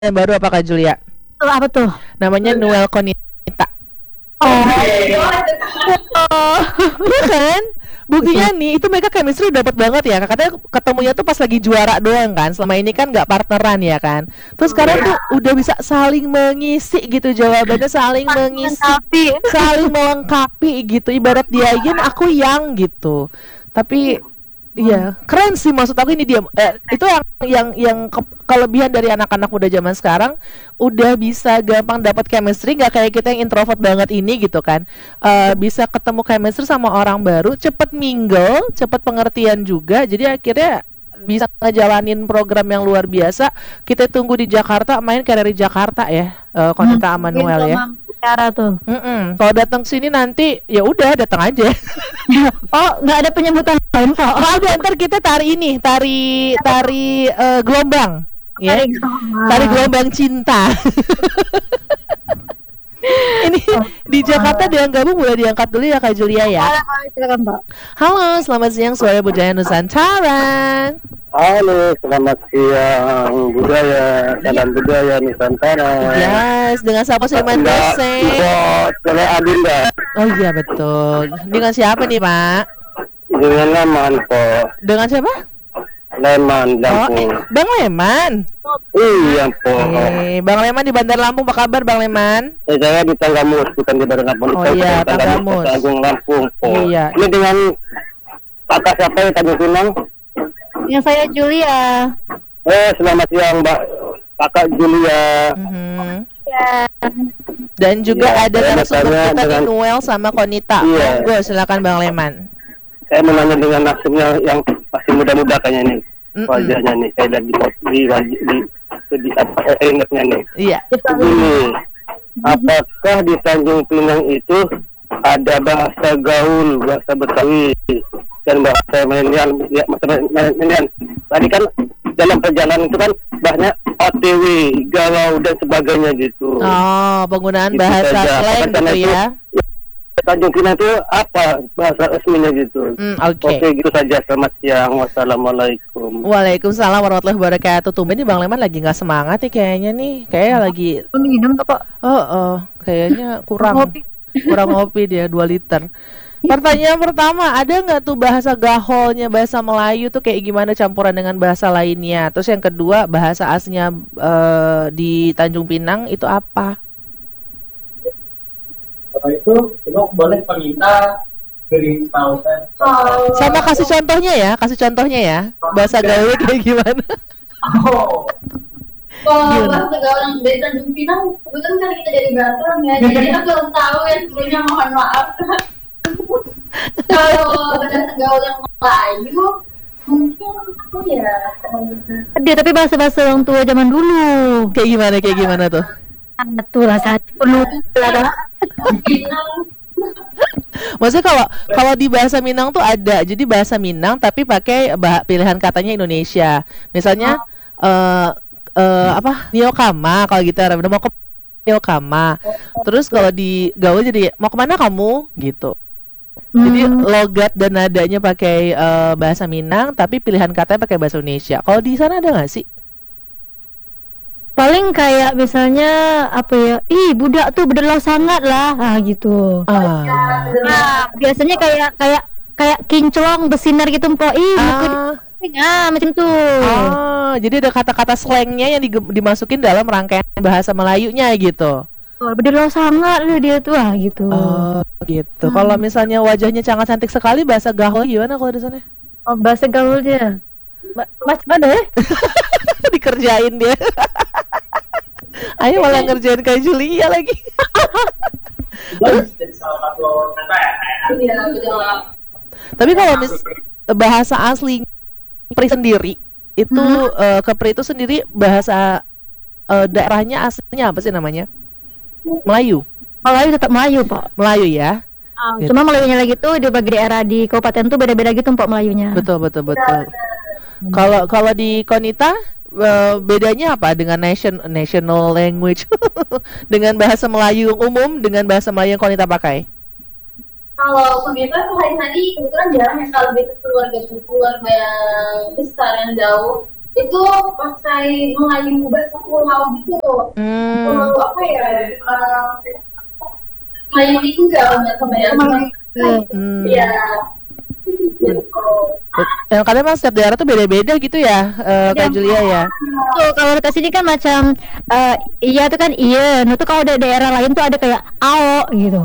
yang baru apa Kak Julia? Apa tuh? Namanya Noel Konita. Oh, Iya kan? Buktinya nih itu mereka chemistry dapat banget ya. Katanya ketemunya tuh pas lagi juara doang kan. Selama ini kan nggak partneran ya kan. Terus sekarang tuh udah bisa saling mengisi gitu jawabannya, saling mengisi, tapi saling melengkapi gitu. Ibarat dia yin aku yang gitu. Tapi iya, keren sih maksud aku ini dia itu kelebihan dari anak-anak muda zaman sekarang udah bisa gampang dapat chemistry nggak kayak kita yang introvert banget ini gitu kan. Bisa ketemu chemistry sama orang baru, cepet mingle, cepet pengertian juga. Jadi akhirnya bisa ngejalanin program yang luar biasa. Kita tunggu di Jakarta, main kayak dari Jakarta ya, Konita Amanuel ya. cara tuh. Kalau datang sini nanti ya udah datang aja. Oh, nggak ada penyebutan lain kok. Oh, ada ntar kita tari ini, tari gelombang, ya. Tari gelombang cinta. Ini di Jakarta ada yang gabung, boleh diangkat dulu ya Kak Julia ya. Silakan Pak. Halo, selamat siang Suara Budaya Nusantara. Halo, selamat siang budaya, salam budaya Nusantara. Yes, dengan siapa Suleman Dose? Oleh Adinda. Oh iya betul. Dengan siapa nih Pak? Dengan Leman po. Dengan siapa? Leman Lampung. Bang Leman. Iya po. Bang Leman di Bandar Lampung, apa kabar Bang Leman? Saya di Tanggamus, bukan di Bandar Lampung. Oh iya, Tanggamus. Agung Lampung po. Iya. Ini dengan kakak siapa ya Tanjung Pinang? Yang saya Julia. Selamat siang Mbak Kakak Julia. Ya. Dan juga Iya, ada saya narasumber bertanya kita dengan- Noel sama Konita. Iya. Monggo silakan Bang Leman. Saya mau nanya dengan nasibnya yang masih muda-muda kayaknya nih. Wajahnya nih, saya lihat di ingatnya nih. Iya. Begini, apakah di Tanjung Pinang itu ada bahasa gaul, bahasa Betawi dan bahasa milenial? Ya, milenial. Tadi kan dalam perjalanan itu kan banyak OTW, galau dan sebagainya gitu. Oh, penggunaan Gitu bahasa saja. slang Apakah gitu itu- ya. Tanjung Pinang itu apa bahasa resminya gitu? Oke. Oke, gitu saja. Selamat siang. Wassalamualaikum. Waalaikumsalam warahmatullahi wabarakatuh. Tumben nih Bang Leman lagi nggak semangat nih kayaknya nih. Kayak lagi Minum tuh Pak. kayaknya kurang Ngopi. ngopi dia 2 liter. Pertanyaan pertama, ada nggak tuh bahasa gaholnya bahasa Melayu tuh kayak gimana campuran dengan bahasa lainnya? Terus yang kedua, bahasa aslinya di Tanjung Pinang itu apa? Kalau itu boleh perintah beri tahu kan. Sama kasih contohnya ya. Bahasa gaulnya kayak gimana? Oh, Kalau bahasa gaul yang dari Tanjung Pinang, kebetulan kan kita dari Batam ya, jadi kita belum tahu ya sebelumnya mohon maaf. Kalau bahasa gaul yang Melayu, mungkin apa ya? Dia tapi bahasa-bahasa orang tua zaman dulu. Kayak gimana tuh? Tuh rasanya penuh ada. Pinang, Maksudnya kalau di bahasa Minang tuh ada. Jadi bahasa Minang tapi pakai pilihan katanya Indonesia. Misalnya apa? Niokama kalau gitu udah mau ke Niokama. Terus kalau di gaul jadi mau kemana kamu gitu. Jadi logat dan nadanya pakai bahasa Minang tapi pilihan katanya pakai bahasa Indonesia. Kalau di sana ada nggak sih? Paling kayak misalnya apa ya? Ih, budak tuh berdelau sangat lah. Gitu. Nah, biasanya kayak kinclong bersinar gitu Mpok. Ih, macam tuh. Jadi ada kata-kata slangnya yang dimasukin dalam rangkaian bahasa Melayunya gitu. Berdelau sangat loh dia tuh gitu. Oh, gitu. Kalau misalnya wajahnya sangat cantik sekali, bahasa gaul gimana kalau di sana? Oh, bahasa gaul dia. Mas mana ya? Dikerjain dia. Ayo malah ngerjain kayak Julia lagi. jadi salah satu kata ya. iya betul. Tapi kalau bahasa asli Kepri sendiri itu Kepri itu sendiri bahasa daerahnya aslinya apa sih namanya? Melayu. Melayu tetap Melayu, Pak. Melayu ya. Gitu. Cuma Melayunya lagi tuh di bagi daerah di kabupaten tuh beda-beda gitu Pak Melayunya. Betul. Kalau di Konita bedanya apa dengan national language dengan bahasa Melayu yang umum dengan bahasa Melayu yang Konita pakai? Kalau pemirsa tuh hari-hari kebetulan jarang ya kalau lebih ke keluarga yang besar yang jauh. itu pakai mengayuh bahasa pulau gitu. Pulau apa ya? Melayu itu enggak sama ya? Iya. Yang kadang mas setiap daerah tuh beda-beda gitu ya, Kak Julia ya. Tuh kalau di sini kan macam iya tuh kan iya, tuh kalau ada daerah lain tuh ada kayak ao gitu.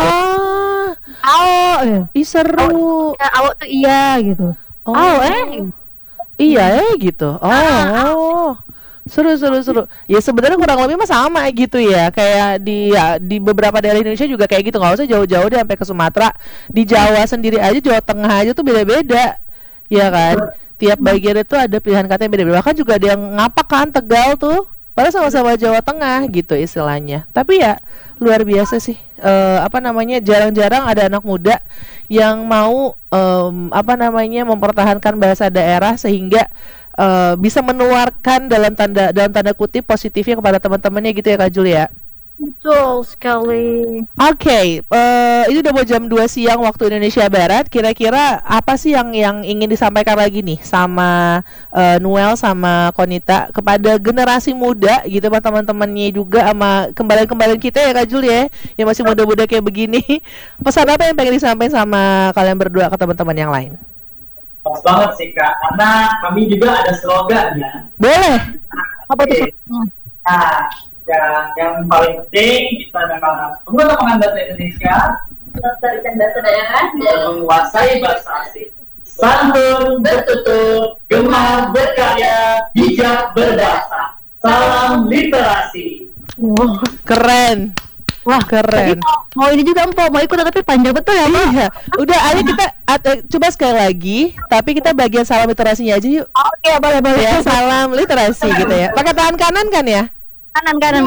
Ao. Ih seru. Ao tuh iya gitu. Ao Iya gitu. Seru. Ya sebenarnya kurang lebih mah sama gitu ya. Kayak di beberapa daerah Indonesia juga kayak gitu. Nggak usah jauh-jauh deh sampai ke Sumatera. Di Jawa sendiri aja, Jawa Tengah aja tuh beda-beda. Ya kan? Tiap bagian itu ada pilihan kata yang beda-beda. Bahkan juga ada yang ngapak kan, Tegal tuh. Padahal sama-sama Jawa Tengah gitu istilahnya. Tapi ya luar biasa sih. Jarang-jarang ada anak muda yang mau mempertahankan bahasa daerah sehingga bisa menularkan dalam tanda kutip positifnya kepada teman-temannya gitu ya Kak Julia. betul sekali. Oke, ini udah mau jam 2 siang waktu Indonesia Barat. Kira-kira apa sih yang ingin disampaikan lagi nih sama Noel sama Konita kepada generasi muda gitu, sama teman-temannya juga, sama kembali kita ya Kak Julia yang masih muda-muda kayak begini. Pesan apa yang pengen disampaikan sama kalian berdua ke teman-teman yang lain? Pas banget sih Kak, karena kami juga ada slogan ya. Boleh. Apa tuh? Nah, yang paling penting kita memang menggunakan bahasa Indonesia, Melestarikan bahasa daerah dan menguasai bahasa asing. Santun bertutur, gemar berkarya, bijak berbahasa. Salam literasi. Wow. Keren. Wah, keren. Mau ini juga mau ikut tapi panjang betul ya, Mbak? Iya. Udah, ayo kita coba sekali lagi, tapi kita bagian salam literasinya aja yuk. Oke, boleh. Ya, salam literasi gitu ya. Pakai tangan kanan kan ya? Kanan. Kanan,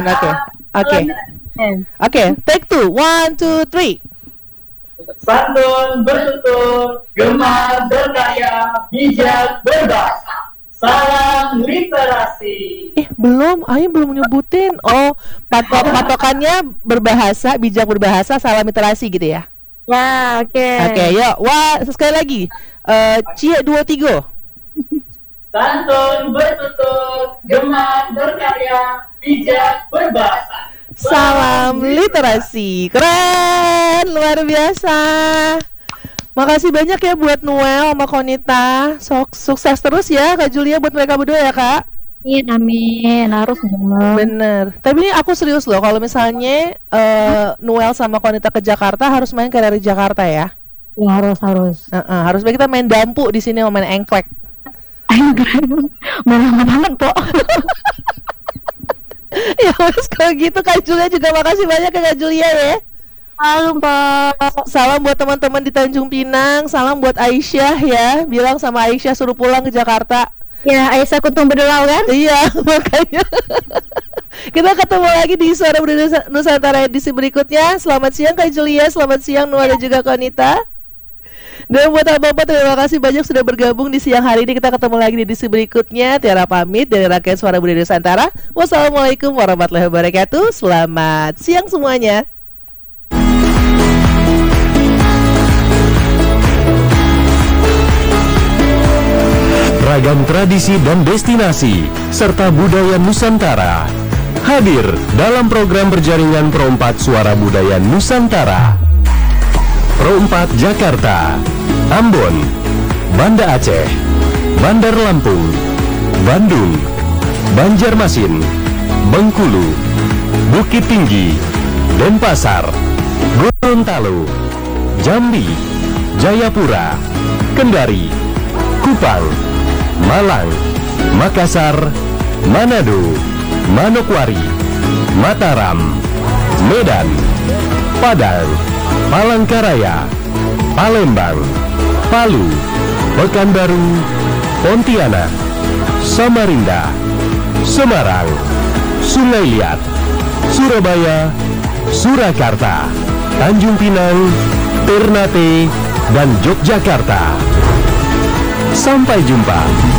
oke. Take 2, 1, 2, 3. Santun bertutur, gemar berkarya, bijak berbahasa. Salam literasi. Belum, Ayo belum nyebutin. Oh, patokannya berbahasa, bijak berbahasa, salam literasi gitu ya? Ya, oke. Oke, yuk. Wah, sekali lagi. Cie 2, 3. Santun bertutur, gemar berkarya, bijak berbahasa. Salam literasi. Keren, luar biasa. Makasih banyak ya buat Noel sama Konita. Sukses terus ya Kak Julia buat mereka berdua ya Kak. Amin. Harus dong. Bener. Tapi ini aku serius loh, kalau misalnya Noel sama Konita ke Jakarta harus main ke dari Jakarta ya. Ya, harus. Harus kita main dampu di sini, mau main engklek. Malah banget, Pok. Ya mas, kalau gitu Kak Julia juga makasih banyak ya Kak Julia ya. Halo, Pak. Salam buat teman-teman di Tanjung Pinang, salam buat Aisyah ya. Bilang sama Aisyah suruh pulang ke Jakarta. Ya, Aisyah Kuntung Bedelau kan? Iya, makanya. Kita ketemu lagi di Suara Budaya Nusantara edisi berikutnya. Selamat siang Kak Julia, selamat siang Noah dan juga Konita. Dan buat apa-apa, terima kasih banyak sudah bergabung di siang hari ini. Kita ketemu lagi di edisi berikutnya. Tiara pamit dari rakyat Suara Budaya Nusantara. Wassalamualaikum warahmatullahi wabarakatuh. Selamat siang semuanya. Ragam tradisi dan destinasi serta budaya Nusantara hadir dalam program berjaringan Pro 4 Suara Budaya Nusantara. Pro 4 Jakarta, Ambon, Banda Aceh, Bandar Lampung, Bandung, Banjarmasin, Bengkulu, Bukit Tinggi, Denpasar, Gorontalo, Jambi, Jayapura, Kendari, Kupang, Malang, Makassar, Manado, Manokwari, Mataram, Medan, Padang, Palangkaraya, Palembang, Palu, Pekanbaru, Pontianak, Samarinda, Semarang, Sungai Liat, Surabaya, Surakarta, Tanjung Pinang, Ternate, dan Yogyakarta. Sampai jumpa.